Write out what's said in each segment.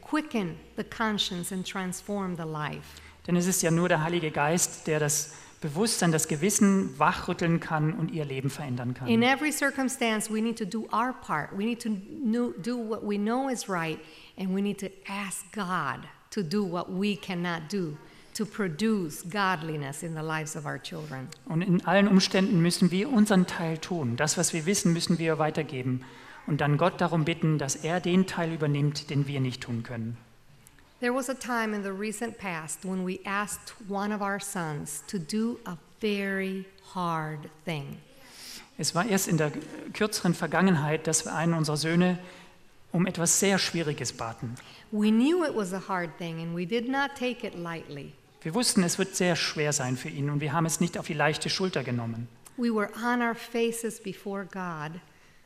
quicken the conscience and transform the life. Denn es ist ja nur der Heilige Geist, der das Bewusstsein, das Gewissen wachrütteln kann und ihr Leben verändern kann. In every circumstance, we need to do our part. We need to do what we know is right, and we need to ask God to do what we cannot do, to produce godliness in the lives of our children. Und in allen Umständen müssen wir unseren Teil tun. Das, was wir wissen, müssen wir weitergeben. Und dann Gott darum bitten, dass er den Teil übernimmt, den wir nicht tun können. There was a time in the recent past when we asked one of our sons to do a very hard thing. Es war erst in der kürzeren Vergangenheit, dass wir einen unserer Söhne um etwas sehr Schwieriges baten. We knew it was a hard thing and we did not take it lightly. Wir wussten, es wird sehr schwer sein für ihn und wir haben es nicht auf die leichte Schulter genommen. We were on our faces before God,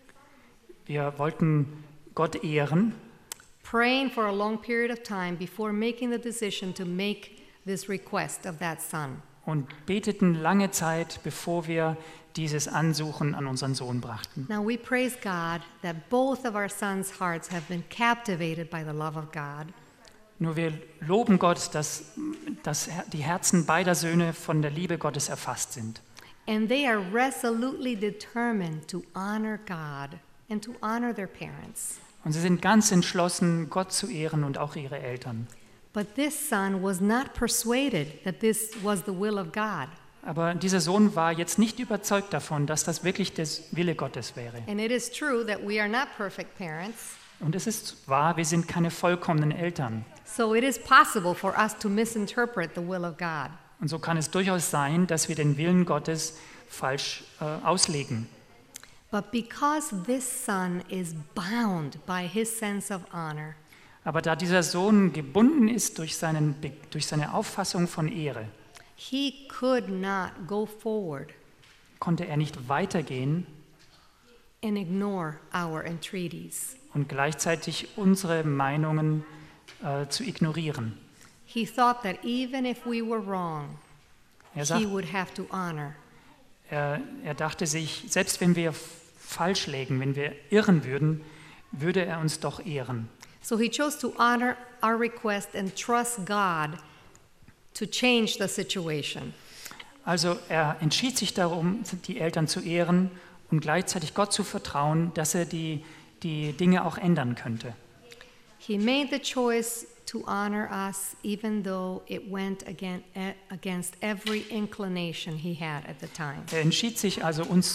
Wir wollten Gott ehren, praying for a long period of time before making the decision to make this request of that son. und beteten lange Zeit, bevor wir dieses Ansuchen an unseren Sohn brachten. Now we praise God that both of our sons' hearts have been captivated by the love of God. Nur wir loben Gott, dass die Herzen beider Söhne von der Liebe Gottes erfasst sind. And they are resolutely determined to honor God and to honor their parents. Und sie sind ganz entschlossen, Gott zu ehren und auch ihre Eltern. But this son was not persuaded that this was the will of God. Aber dieser Sohn war jetzt nicht überzeugt davon, dass das wirklich der Wille Gottes wäre. And it is true that we are not perfect parents. Und es ist wahr, wir sind keine vollkommenen Eltern. So it is possible for us to misinterpret the will of God. Und so kann es durchaus sein, dass wir den Willen Gottes falsch auslegen. But because this son is bound by his sense of honor, Aber da dieser Sohn gebunden ist durch seine Auffassung von Ehre, he could not go forward konnte er nicht weitergehen and ignore our entreaties. und gleichzeitig unsere Meinungen zu ignorieren. He thought that even if we were wrong, Er, he sagt, would have to honor. er dachte sich, selbst wenn wir falsch lägen, wenn wir irren würden, würde er uns doch ehren. So he chose to honor our request and trust God to change the situation. Also er entschied sich darum, die Eltern zu ehren und gleichzeitig Gott zu vertrauen, dass er die Dinge auch ändern könnte. He made the choice to honor us even though it went against every inclination he had at the time. Er entschied sich also, uns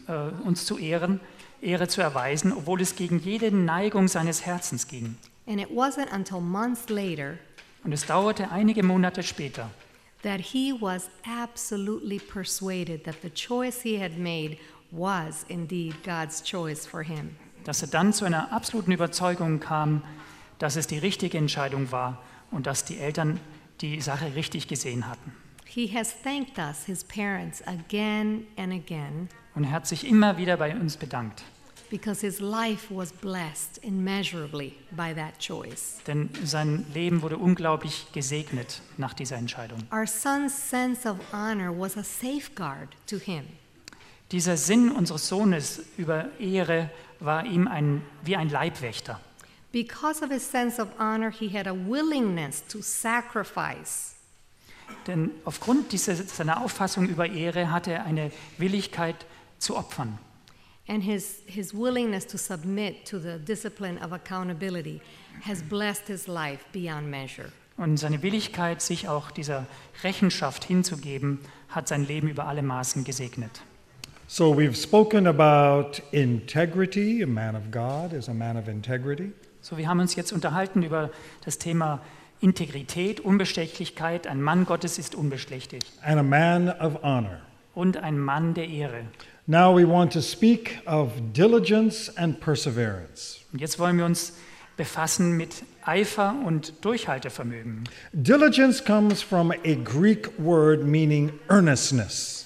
zu ehren, Ehre zu erweisen, obwohl es gegen jede Neigung seines Herzens ging. And it wasn't until months later Und es dauerte einige Monate später, that he was absolutely persuaded that the choice he had made was indeed God's choice for him. dass er dann zu einer absoluten Überzeugung kam, dass es die richtige Entscheidung war und dass die Eltern die Sache richtig gesehen hatten. He has thanked us, his parents, again and again Und er hat sich immer wieder bei uns bedankt. because his life was blessed immeasurably by that choice. Denn sein Leben wurde unglaublich gesegnet nach dieser Entscheidung. Our son's sense of honor was a safeguard to him. Dieser Sinn unseres Sohnes über Ehre war ihm wie ein Leibwächter. Because of his sense of honor, he had a willingness to sacrifice. Denn aufgrund seiner Auffassung über Ehre hatte er eine Willigkeit zu opfern. And his willingness to submit to the discipline of accountability has blessed his life beyond measure. Und seine Willigkeit, sich auch dieser Rechenschaft hinzugeben, hat sein Leben über alle Maßen gesegnet. So we've spoken about integrity. A man of God is a man of integrity. So, wir haben uns jetzt unterhalten über das Thema Integrität, Unbestechlichkeit. Ein Mann Gottes ist unbestechlich. And a man of honor. Und ein Mann der Ehre. Now we want to speak of diligence and perseverance. Und jetzt wollen wir uns befassen mit Eifer und Durchhaltevermögen. Diligence comes from a Greek word meaning earnestness.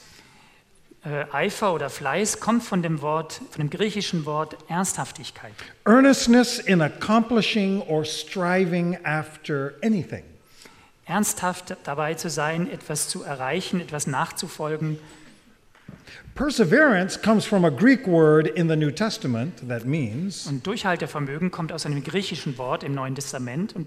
Eifer oder Fleiß kommt von dem griechischen Wort Ernsthaftigkeit. Earnestness in accomplishing or striving after anything. Ernsthaft dabei zu sein, etwas zu erreichen, etwas nachzufolgen. Perseverance comes from a Greek word in the New Testament that means Und Durchhaltevermögen kommt aus einem griechischen Wort im Neuen Testament